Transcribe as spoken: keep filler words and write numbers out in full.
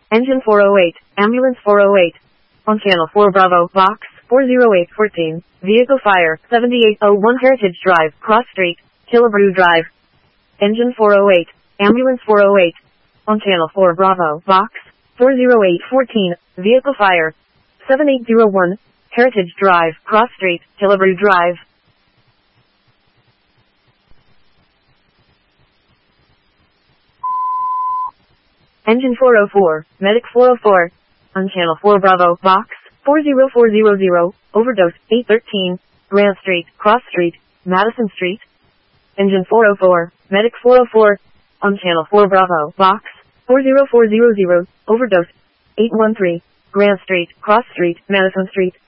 Engine four oh eight, Ambulance four oh eight. On Channel four Bravo, Box four oh eight one four. Vehicle fire, seventy-eight oh one Heritage Drive, Cross Street, Killebrew Drive. Engine four oh eight, Ambulance four oh eight. On Channel four Bravo, Box four oh eight one four. Vehicle fire, seven eight oh one, Heritage Drive, Cross Street, Killebrew Drive. Engine four oh four, Medic four oh four. On Channel four Bravo, Box four oh four hundred, Overdose, eight thirteen, Grant Street, Cross Street, Madison Street. Engine four oh four, Medic four oh four. On Channel four Bravo, Box four oh four hundred, Overdose, eight one three, Grant Street, Cross Street, Madison Street.